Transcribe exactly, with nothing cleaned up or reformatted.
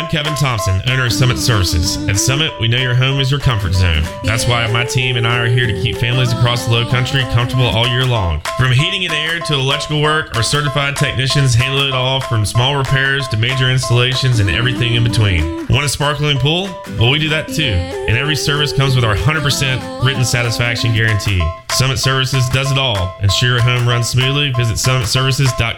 I'm Kevin Thompson, owner of Summit Services. At Summit, we know your home is your comfort zone. That's why my team and I are here to keep families across the low country comfortable all year long. From heating and air to electrical work, our certified technicians handle it all, from small repairs to major installations and everything in between. Want a sparkling pool? Well, we do that too. And every service comes with our one hundred percent written satisfaction guarantee. Summit Services does it all. Ensure your home runs smoothly. Visit summit services dot com.